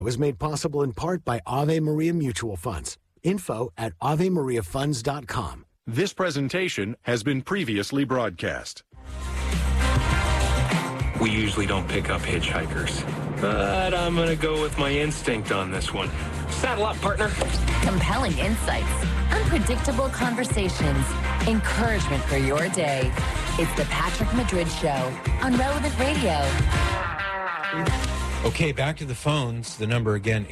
Was made possible in part by Ave Maria Mutual Funds. Info at AveMariaFunds.com. This presentation has been previously broadcast. We usually don't pick up hitchhikers, but I'm going to go with my instinct on this one. Saddle up, partner. Compelling insights, unpredictable conversations, encouragement for your day. It's the Patrick Madrid Show on Relevant Radio. Okay, back to the phones. The number again,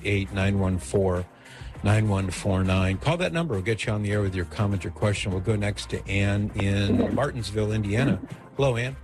888-914-9149. Call that number. We'll get you on the air with your comment or question. We'll go next to Ann in Martinsville, Indiana. Hello, Ann.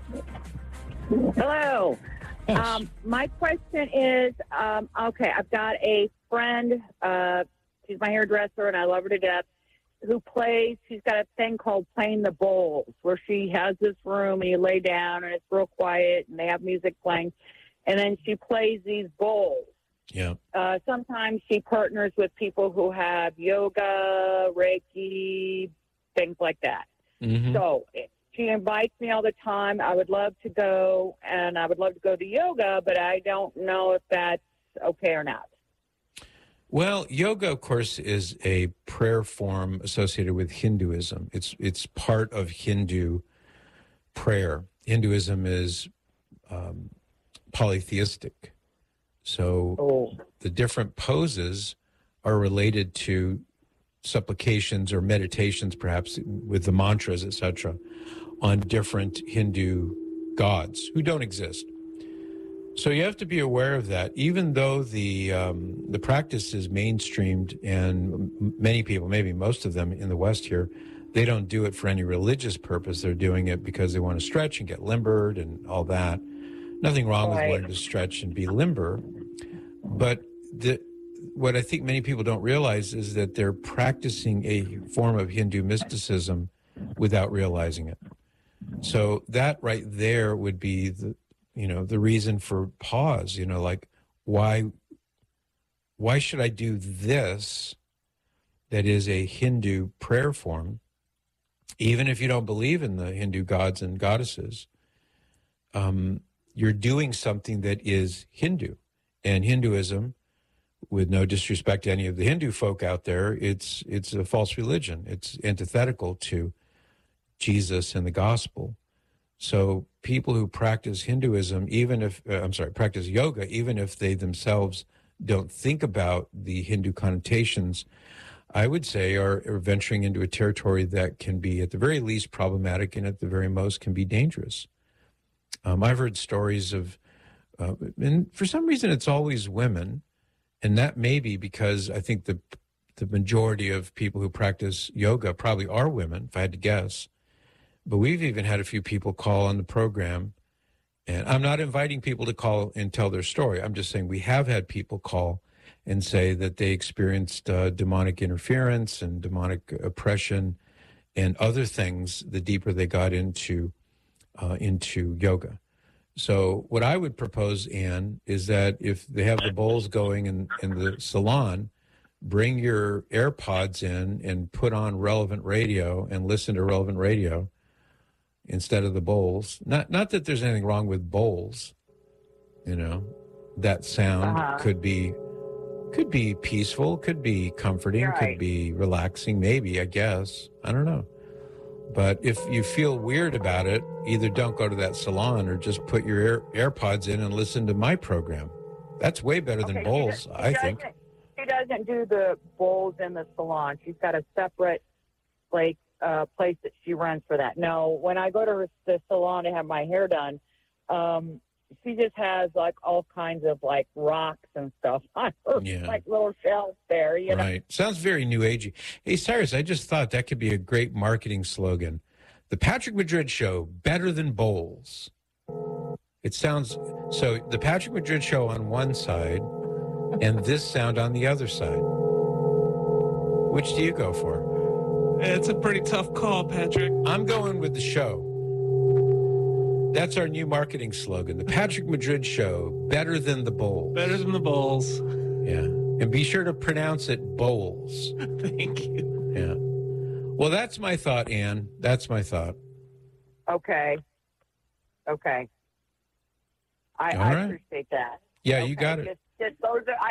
Hello. Yes. My question is, okay, I've got a friend, she's my hairdresser, and I love her to death, she's got a thing called Playing the Bowls, where she has this room and you lay down and it's real quiet and they have music playing. And then she plays these bowls. Yeah. Sometimes she partners with people who have yoga, Reiki, things like that. Mm-hmm. So she invites me all the time. I would love to go, and I would love to go to yoga, but I don't know if that's okay or not. Well, yoga, of course, is a prayer form associated with Hinduism. It's part of Hindu prayer. Hinduism is polytheistic. So the different poses are related to supplications or meditations, perhaps with the mantras, etc., on different Hindu gods who don't exist. So you have to be aware of that. Even though the practice is mainstreamed, and many people, maybe most of them in the West here, they don't do it for any religious purpose. They're doing it because they want to stretch and get limbered and all that. Nothing wrong with wanting to stretch and be limber. But what I think many people don't realize is that they're practicing a form of Hindu mysticism without realizing it. So that right there would be the reason for pause, like why should I do this that is a Hindu prayer form, even if you don't believe in the Hindu gods and goddesses? You're doing something that is Hindu. And Hinduism, with no disrespect to any of the Hindu folk out there, it's a false religion. It's antithetical to Jesus and the gospel. So people who practice Hinduism, practice yoga, even if they themselves don't think about the Hindu connotations, I would say are venturing into a territory that can be at the very least problematic and at the very most can be dangerous. I've heard stories of, and for some reason it's always women, and that may be because I think the majority of people who practice yoga probably are women, if I had to guess. But we've even had a few people call on the program, and I'm not inviting people to call and tell their story. I'm just saying we have had people call and say that they experienced demonic interference and demonic oppression and other things the deeper they got into yoga. So what I would propose, Ann, is that if they have the bowls going in the salon, bring your AirPods in and put on Relevant Radio and listen to Relevant Radio instead of the bowls. Not that there's anything wrong with bowls. That sound could be peaceful, could be comforting, could be relaxing, maybe, I guess. I don't know. But if you feel weird about it, either don't go to that salon or just put your AirPods in and listen to my program. That's way better than bowls, I think. She doesn't do the bowls in the salon. She's got a separate place that she runs for that. No, when I go to the salon to have my hair done, she just has like all kinds of like rocks and stuff on her, like little shelves there. Right. Sounds very new agey. Hey, Cyrus, I just thought that could be a great marketing slogan. The Patrick Madrid Show, better than bowls. It sounds so. The Patrick Madrid Show on one side, and this sound on the other side. Which do you go for? It's a pretty tough call, Patrick. I'm going with the show. That's our new marketing slogan. The Patrick Madrid Show, better than the bowls. Better than the bowls. Yeah. And be sure to pronounce it bowls. Thank you. Yeah. Well, that's my thought, Ann. That's my thought. Okay. I appreciate that. Yeah, you got it. just those are.